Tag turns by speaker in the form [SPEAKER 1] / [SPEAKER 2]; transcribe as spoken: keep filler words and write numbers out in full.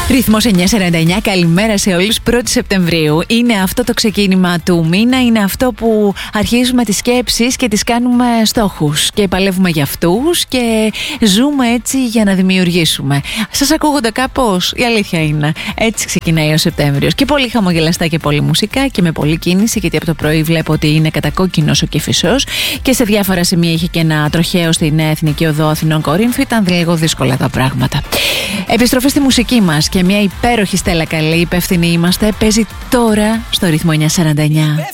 [SPEAKER 1] Ρυθμός εννιά σαράντα εννιά, καλημέρα σε όλους. πρώτη Σεπτεμβρίου. Είναι αυτό το ξεκίνημα του μήνα, είναι αυτό που αρχίζουμε τις σκέψεις και τις κάνουμε στόχους και παλεύουμε για αυτούς και ζούμε έτσι για να δημιουργήσουμε. Σας ακούγονται κάπως? Η αλήθεια είναι. Έτσι ξεκινάει ο Σεπτέμβριος και πολύ χαμογελαστά και πολύ μουσικά και με πολλή κίνηση, γιατί από το πρωί βλέπω ότι είναι κατακόκκινος ο Κηφισός και σε διάφορα σημεία είχε και ένα τροχαίο στην Εθνική Οδό Αθηνών Κορίνθου. Ήταν λίγο δύσκολα τα πράγματα. Επιστροφή στη μουσική μας και μια υπέροχη Στέλλα Καλή, υπεύθυνοι είμαστε, παίζει τώρα στο ρυθμό εννιά σαράντα εννιά.